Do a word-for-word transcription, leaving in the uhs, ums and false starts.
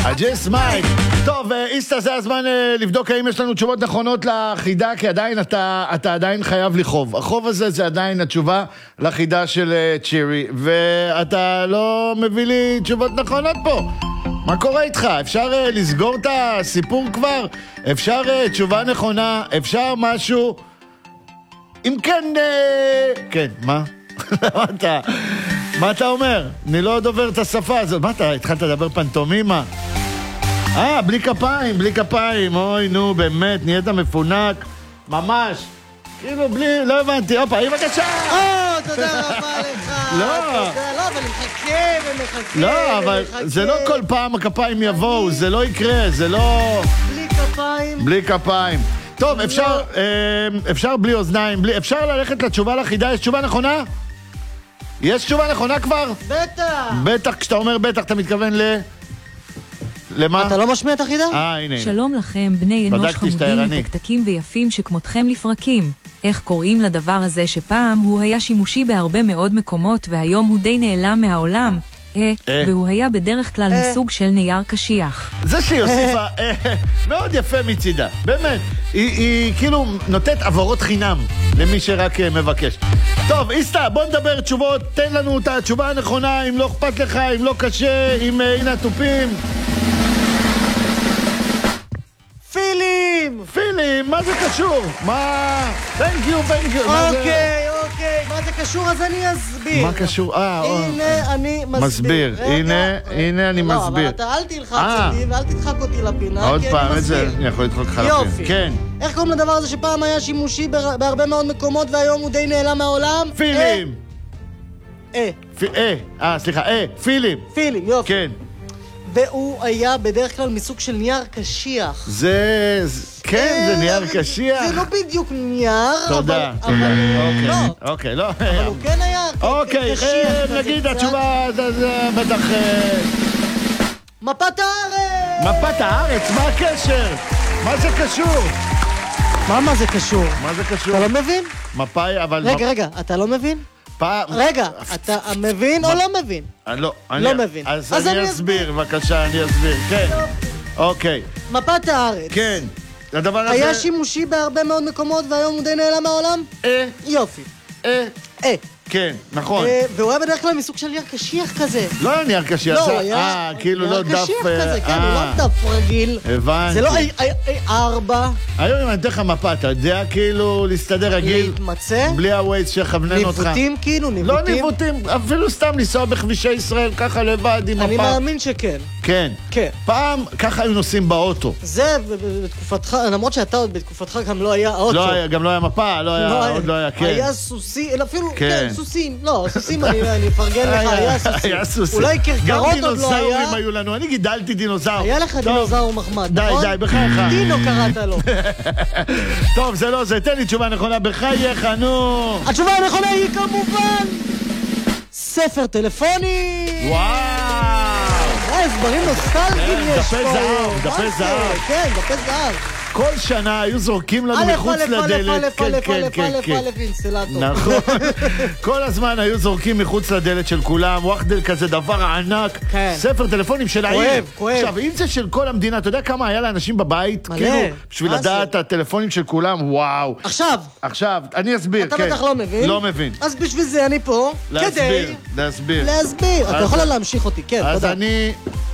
אג'ס מייק. טוב, איסטה, זה הזמן לבדוק האם יש לנו תשובות נכונות לחידה, כי עדיין אתה, אתה עדיין חייב לחוב. החוב הזה זה עדיין התשובה לחידה של צ'ירי, ואתה לא מביא לי תשובות נכונות פה. מה קורה איתך? אפשר לסגור את הסיפור כבר? אפשר תשובה נכונה? אפשר משהו? אם כן, כן, מה? מה אתה? מה אתה אומר? אני לא דובר את השפה הזאת. מה אתה? התחלת לדבר פנטומימה? אה, בלי כפיים, בלי כפיים. אוי, נו, באמת, נהיית מפונק. ממש. כאילו, בלי, לא הבנתי. הופה, היא בבקשה. או, תודה רבה לך. לא. תודה, לא, אבל אני מחכה ומחכה. לא, אבל זה לא כל פעם הכפיים יבואו, זה לא יקרה, זה לא... בלי כפיים. בלי כפיים. טוב, אפשר, אפשר בלי אוזניים, בלי, אפשר ללכת לתשובה לחידה, יש תשובה נכונה? יש תשובה נכונה כבר? בטח. בטח, כשאתה אומר בטח, אתה מתכוון ל... למה? אתה לא משמיע את החידה? אה, הנה. שלום לכם, בני אנוש חמודים מתקתקים ויפים שכמותכם לפרקים. איך קוראים לדבר הזה שפעם הוא היה שימושי בהרבה מאוד מקומות והיום הוא די נעלם מהעולם? אה, והוא היה בדרך כלל מסוג של נייר קשיח. זה שהיא הוסיפה, מאוד יפה מצידה, באמת. היא כאילו נותנת עבורות חינם למי שרק מבקש. טוב, איסטה, בוא נדבר תשובות, תן לנו את התשובה הנכונה, אם לא אכפת לך, אם לא קשה, אם הנה התופים. פילים! פילים, מה זה קשור? מה? Thank you, thank you. אוקיי, אוקיי, מה זה קשור? אז אני אסביר. מה קשור? אה, הנה אני מסביר. מסביר, הנה, הנה אני מסביר. לא, אבל אתה אל תלחץ אותי ואל תדחק אותי לפינה, עוד כי אני פעם, מסביר. אני יכול לדחוק לך לפינה. יופי. כן. איך קוראים לדבר הזה שפעם היה שימושי בהרבה מאוד מקומות והיום הוא די נעלם מהעולם? פילים. אה. אה, אה, סליחה, אה, פילים. פילים, יופי. כן. והוא היה בדרך כלל מסוג של נייר קשיח. זה... כן, זה נייר קשיח. זה לא בדיוק נייר, אבל... תודה, תודה. אוקיי, אוקיי, לא... אבל הוא כן היה קשיח. אוקיי, נגיד התשובה, זה בטח... מפת הארץ! מפת הארץ, מה הקשר? מה זה קשור? מה מה זה קשור? מה זה קשור? אתה לא מבין? מפאי, אבל... רגע, רגע, אתה לא מבין? רגע, אתה מבין או לא מבין? לא, לא מבין. אז אני אסביר, בבקשה, אני אסביר, כן. אוקיי. מפת הארץ. כן. הדבר הזה... היה שימושי בהרבה מאוד מקומות והיום הוא די נעלם מהעולם? אה. יופי. אה. אה. כן, נכון. והוא היה בדרך כלל מסוג של נייר קשיח כזה. לא היה נייר קשיח. לא, היה נייר קשיח כזה, כן, הוא לא דף רגיל. הבנתי. זה לא ארבע. היום אם אני אתן לך מפה, אתה יודע כאילו להסתדר רגיל? להתמצא? בלי הווייז שכוונן אותך. ניווטים כאילו, ניווטים? לא ניווטים, אפילו סתם לנסוע בכבישי ישראל ככה לבד עם מפה. אני מאמין שכן. כן. כן. פעם ככה היו נוסעים באוטו. זה בתקופתך, למרות שאתה עוד בתקופתך גם לא היה אוטו. לא היה, גם לא היה מפה, עוד לא היה, כן. היה סוסים, אפילו, כן, סוסים. לא, סוסים אני אפרגן לך, היה סוסים. היה סוסים. אולי קרקרות עוד לא היה. גם דינוזאורים היו לנו, אני גידלתי דינוזאור. היה לך דינוזאור מחמד, נכון? די, די, בחייך. דינו קראת לו. טוב, זה לא זה, תן לי תשובה נכונה, בחייך, נו. התשובה הנכונה היא כמובן ספר טלפוני. וואו. הסברים נוסטלגיים יש פה. דפי זהב, דפי זהב. כן, דפי זהב. כל שנה היו זורקים לנו מחוץ לדלת. כן, כן, כן, כן. אינסטלטור. נכון. כל הזמן היו זורקים מחוץ לדלת של כולם, וואחדל כזה דבר ענק. ספר טלפונים של העיר. כואב, כואב. עכשיו, אם זה של כל המדינה, אתה יודע כמה היה לאנשים בבית? מלא. כאילו, בשביל לדעת הטלפונים של כולם, וואו. עכשיו. עכשיו, אני אסביר. אתה בטח לא מבין. לא מבין. אז בשביל זה אני פה. להסביר, להסביר. להסביר. אתה יכול להמשיך אותי, כן, תודה. אז אני...